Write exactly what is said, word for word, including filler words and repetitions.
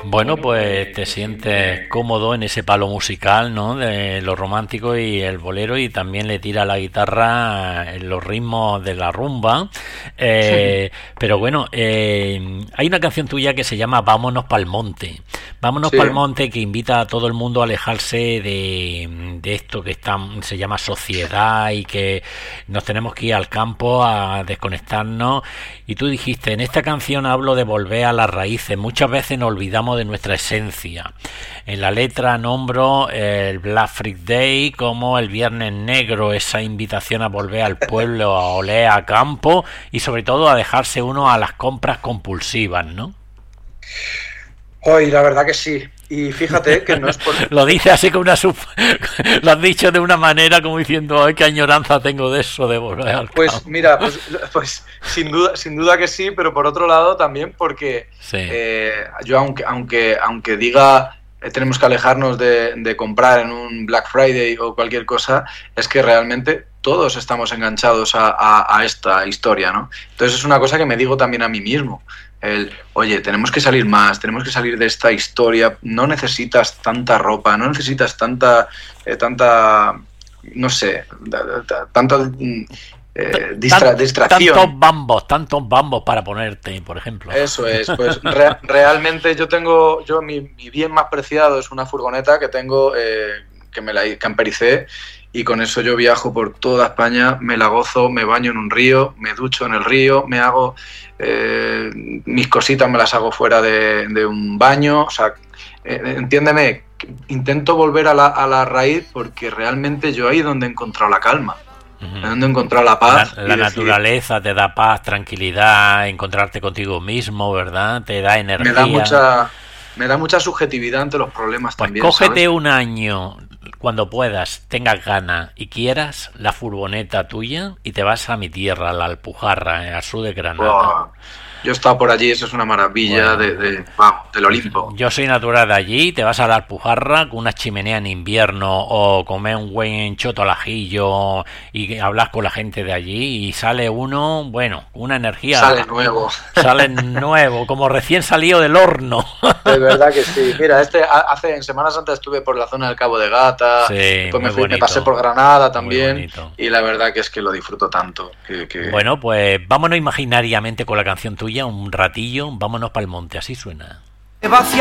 Bueno, pues te sientes cómodo en ese palo musical, ¿no? De lo romántico y el bolero, y también le tira la guitarra en los ritmos de la rumba. Eh, pero bueno, eh, hay una canción tuya que se llama Vámonos pa'l monte. Vámonos Sí, pa'l monte, que invita a todo el mundo a alejarse de, de esto que está, se llama sociedad, y que nos tenemos que ir al campo a desconectarnos. Y tú dijiste, en esta canción hablo de volver a las raíces. Muchas veces nos olvidamos de nuestra esencia. En la letra nombro el Black Friday como el Viernes Negro, esa invitación a volver al pueblo, a oler a campo y sobre todo a dejarse uno a las compras compulsivas, ¿no? hoy la verdad que sí. Y fíjate que no es por... Lo dice así con una sub... Lo has dicho de una manera como diciendo, ay, qué añoranza tengo de eso, de volver al Pues campo. mira, pues, pues sin duda, sin duda que sí, pero por otro lado también porque Sí. eh, yo aunque, aunque, aunque diga eh, tenemos que alejarnos de, de comprar en un Black Friday o cualquier cosa, es que realmente todos estamos enganchados a, a, a esta historia, ¿no? Entonces es una cosa que me digo también a mí mismo. El, oye, tenemos que salir más, tenemos que salir de esta historia, no necesitas tanta ropa, no necesitas tanta, eh, tanta, no sé, tanta eh, distra, Tan, tantos distracción. bambos, tantos bambos para ponerte, por ejemplo. Eso es, pues re, realmente yo tengo, yo mi, mi, bien más preciado es una furgoneta que tengo, eh, que me la campericé, y con eso yo viajo por toda España, me la gozo, me baño en un río, me ducho en el río, me hago eh, mis cositas, me las hago fuera de, de un baño, o sea, eh, entiéndeme, intento volver a la, a la raíz porque realmente yo ahí es donde he encontrado la calma, Uh-huh. es donde he encontrado la La, paz. la Y decir, naturaleza te da paz, tranquilidad, encontrarte contigo mismo, ¿verdad? Te da me da energía. mucha, me da mucha subjetividad ante los problemas Pues también, cógete ¿sabes? un año, cuando puedas, tengas ganas y quieras, la furgoneta tuya, y te vas a mi tierra, a la Alpujarra, eh, al sur de Granada. Wow. Yo he estado por allí, eso es una maravilla Bueno, de, de, wow, del Olimpo. yo soy natural de allí, te vas a la Alpujarra con una chimenea en invierno, o comer un buen choto al ajillo y hablas con la gente de allí, y sale uno, bueno, una Sale energía, nuevo. sale nuevo, como recién salido del horno. De verdad que sí. Mira, este hace en Semana Santa estuve por la zona del Cabo de Gata, Sí, después muy me fui, me pasé bonito, por Granada muy también, bonito. y la verdad que es que lo disfruto tanto. Que, que... Bueno, pues vámonos imaginariamente con la canción tuya un ratillo, vámonos para el monte, así suena.